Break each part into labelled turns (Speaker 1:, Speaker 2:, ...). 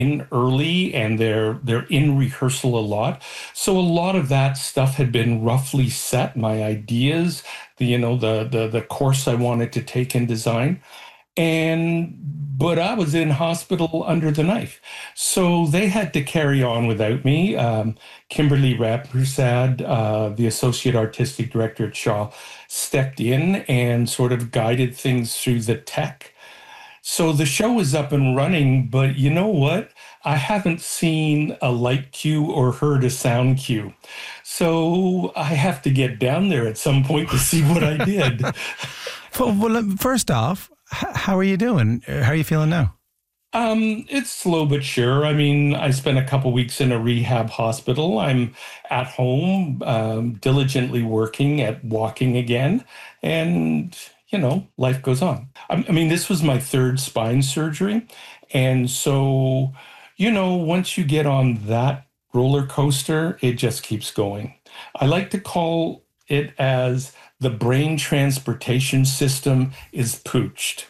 Speaker 1: in early and they're in rehearsal a lot. So a lot of that stuff had been roughly set, my ideas, the course I wanted to take in design. And but I was in hospital under the knife. So they had to carry on without me. Kimberly Rampersad, the associate artistic director at Shaw, stepped in and sort of guided things through the tech. So the show is up and running, but you know what? I haven't seen a light cue or heard a sound cue. So I have to get down there at some point to see what I did.
Speaker 2: Well, first off, how are you doing? How are you feeling now?
Speaker 1: It's slow but sure. I mean, I spent a couple weeks in a rehab hospital. I'm at home, diligently working at walking again, and life goes on. I mean, this was my third spine surgery, and so, once you get on that roller coaster, it just keeps going. I like to call it as the brain transportation system is pooched.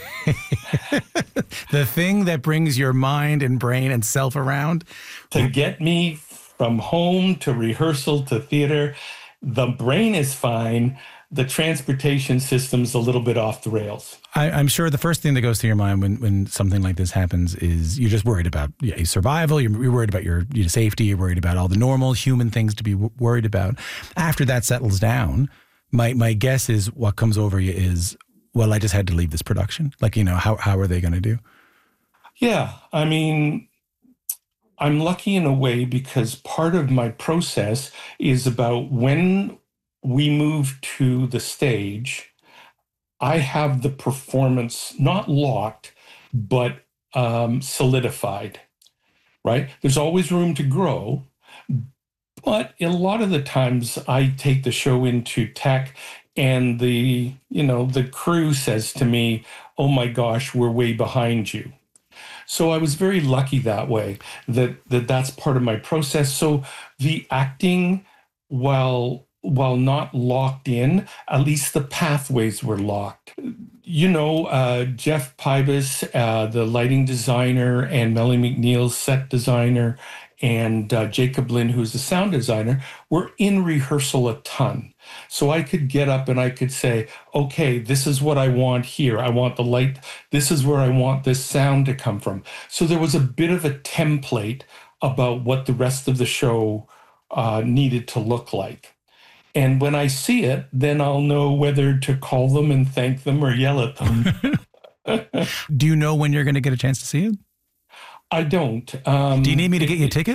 Speaker 2: The thing that brings your mind and brain and self around.
Speaker 1: To get me from home to rehearsal to theater, the brain is fine. The transportation system's a little bit off the rails.
Speaker 2: I'm sure the first thing that goes through your mind when something like this happens is you're just worried about survival. You're worried about your safety. You're worried about all the normal human things to be worried about. After that settles down, my guess is what comes over you is, well, I just had to leave this production. Like, how are they going to do?
Speaker 1: Yeah, I mean, I'm lucky in a way because part of my process is about when we move to the stage, I have the performance not locked, but solidified, right? There's always room to grow, but a lot of the times I take the show into tech and the crew says to me, "Oh my gosh, we're way behind you." So I was very lucky that way, that's part of my process. So the acting, while not locked in, at least the pathways were locked. Jeff Pybus, the lighting designer, and Melanie McNeil, set designer, and Jacob Lynn, who's the sound designer, were in rehearsal a ton. So I could get up and I could say, okay, this is what I want here. I want the light. This is where I want this sound to come from. So there was a bit of a template about what the rest of the show needed to look like. And when I see it, then I'll know whether to call them and thank them or yell at them.
Speaker 2: Do you know when you're going to get a chance to see it?
Speaker 1: I don't.
Speaker 2: Do you need me to get you a ticket?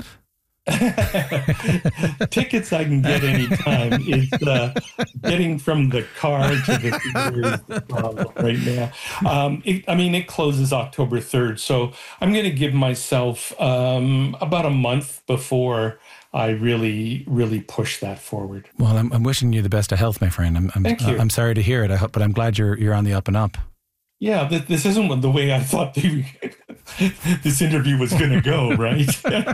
Speaker 1: Tickets I can get anytime. It's getting from the car to the theater is the problem right now. It closes October 3rd, so I'm going to give myself about a month before I really, really push that forward.
Speaker 2: Well, I'm wishing you the best of health, my friend.
Speaker 1: Thank you.
Speaker 2: I'm sorry to hear it, but I'm glad you're on the up and up.
Speaker 1: Yeah, this isn't the way I thought this interview was going to go, right?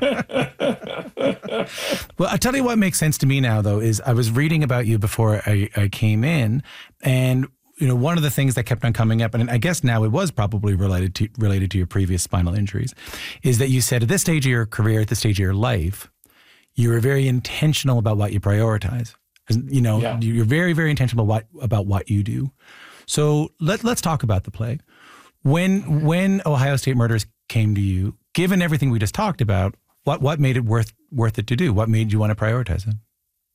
Speaker 2: Well, I'll tell you what makes sense to me now, though, is I was reading about you before I came in, and one of the things that kept on coming up, and I guess now it was probably related to your previous spinal injuries, is that you said at this stage of your career, at this stage of your life, you were very intentional about what you prioritize.
Speaker 1: Yeah.
Speaker 2: You're very, very intentional about what you do. So let's talk about the play. When Ohio State Murders came to you, given everything we just talked about, what made it worth it to do? What made you want to prioritize it?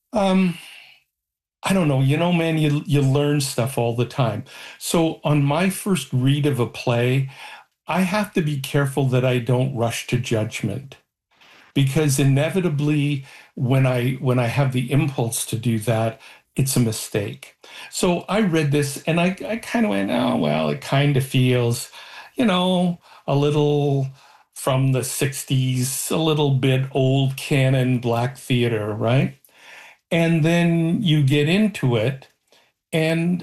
Speaker 1: I don't know. Man, you learn stuff all the time. So on my first read of a play, I have to be careful that I don't rush to judgment, because inevitably when I have the impulse to do that, it's a mistake. So I read this and I kind of went, oh, well, it kind of feels, a little from the 60s, a little bit old canon Black theater, right? And then you get into it and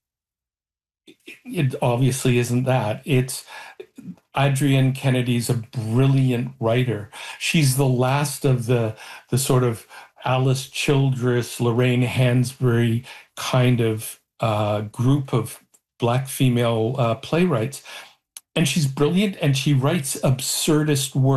Speaker 1: it obviously isn't that. It's Adrienne Kennedy's a brilliant writer. She's the last of the sort of Alice Childress, Lorraine Hansberry kind of group of Black female playwrights. And she's brilliant and she writes absurdist work.